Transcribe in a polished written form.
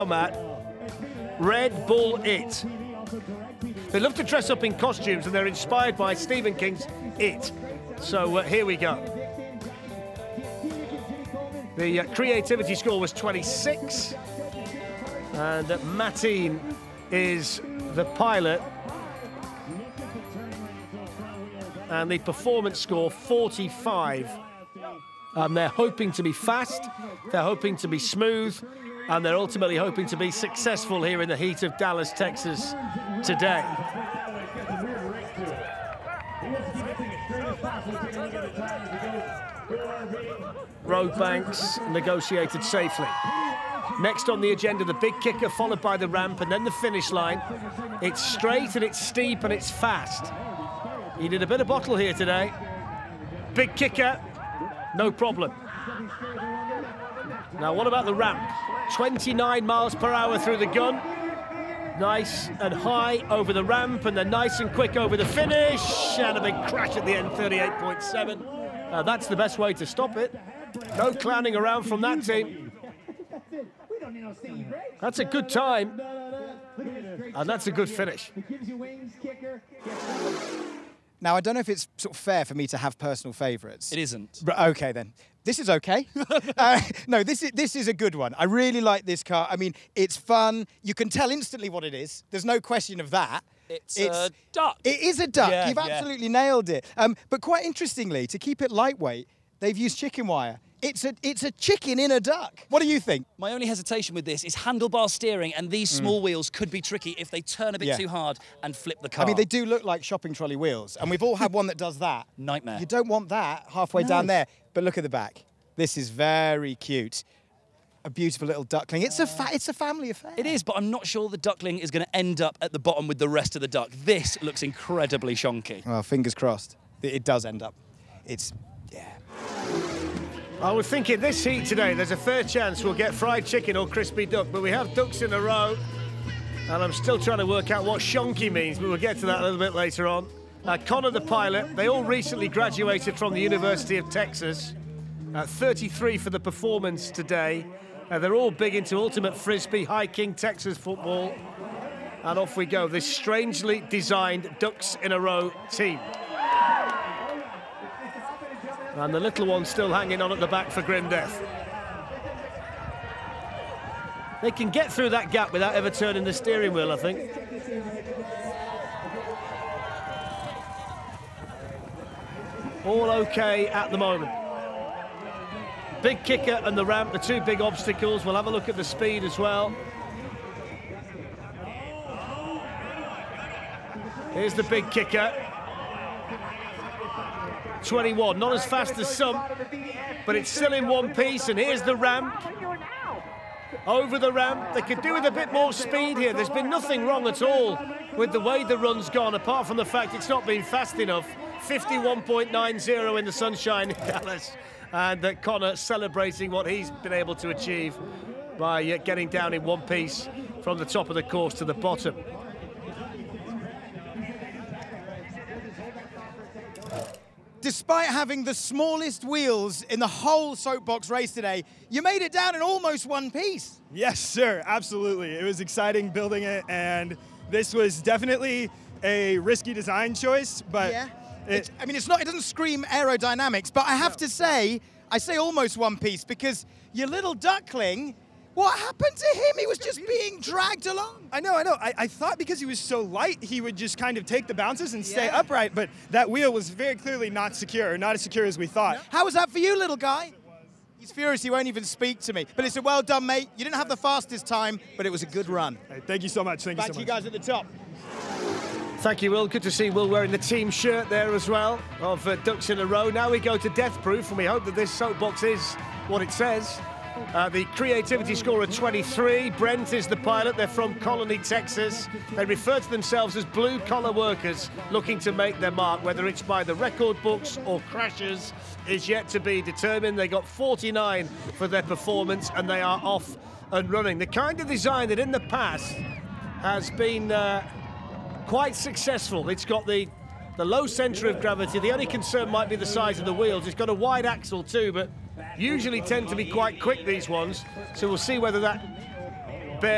Matt, Red Bull It. They love to dress up in costumes and they're inspired by Stephen King's It. So here we go. The creativity score was 26, and Mateen is the pilot, and the performance score 45. They're hoping to be fast, they're hoping to be smooth, and they're ultimately hoping to be successful here in the heat of Dallas, Texas today. Roadbanks negotiated safely. Next on the agenda, the big kicker, followed by the ramp, and then the finish line. It's straight and it's steep and it's fast. He did a bit of bottle here today. Big kicker, no problem. Now, what about the ramp? 29 miles per hour through the gun. Nice and high over the ramp, and then nice and quick over the finish. And a big crash at the end, 38.7. That's the best way to stop it. No clowning around from that team. That's a good time. And that's a good finish. Now, I don't know if it's sort of fair for me to have personal favourites. It isn't. Okay, then. This is okay. No, this is a good one. I really like this car. I mean, it's fun. You can tell instantly what it is. There's no question of that. It's a duck. It is a duck. Yeah, You've absolutely nailed it. But quite interestingly, to keep it lightweight, they've used chicken wire. It's a chicken in a duck. What do you think? My only hesitation with this is handlebar steering, and these small wheels could be tricky if they turn a bit too hard and flip the car. I mean, they do look like shopping trolley wheels, and we've all had one that does that. Nightmare. You don't want that halfway down there. But look at the back. This is very cute. A beautiful little duckling. It's a family affair. It is, but I'm not sure the duckling is going to end up at the bottom with the rest of the duck. This looks incredibly shonky. Well, fingers crossed. It does end up. I was thinking this heat today, there's a fair chance we'll get fried chicken or crispy duck, but we have ducks in a row, and I'm still trying to work out what shonky means, but we'll get to that a little bit later on. Connor, the pilot, they all recently graduated from the University of Texas. 33 for the performance today. They're all big into ultimate frisbee, hiking, Texas football. And off we go, this strangely designed ducks in a row team. And the little one still hanging on at the back for grim death. They can get through that gap without ever turning the steering wheel, I think. All okay at the moment. Big kicker and the ramp, the two big obstacles. We'll have a look at the speed as well. Here's the big kicker. 21, not as fast as some, but it's still in one piece, and here's the ramp. Over the ramp, they could do with a bit more speed here. There's been nothing wrong at all with the way the run's gone, apart from the fact it's not been fast enough. 51.90 in the sunshine in Dallas, and Connor celebrating what he's been able to achieve by getting down in one piece from the top of the course to the bottom. Despite having the smallest wheels in the whole soapbox race today, you made it down in almost one piece. Yes, sir, absolutely. It was exciting building it, and this was definitely a risky design choice, but it doesn't scream aerodynamics, but I have to say, I say almost one piece because your little duckling, what happened to him? He was just being dragged along. I know. I thought because he was so light, he would just kind of take the bounces and stay upright, but that wheel was very clearly not secure, not as secure as we thought. No. How was that for you, little guy? He's furious, he won't even speak to me. But it's a well done, mate. You didn't have the fastest time, but it was a good run. Hey, thank you so much. Thank you so much. Back to you guys at the top. Thank you, Will. Good to see Will wearing the team shirt there as well of Ducks in a Row. Now we go to Death Proof, and we hope that this soapbox is what it says. The creativity score of 23. Brent is the pilot. They're from Colony, Texas. They refer to themselves as blue-collar workers looking to make their mark. Whether it's by the record books or crashes is yet to be determined. They got 49 for their performance, and they are off and running. The kind of design that in the past has been quite successful. It's got the low centre of gravity. The only concern might be the size of the wheels. It's got a wide axle too, but usually tend to be quite quick, these ones. So we'll see whether that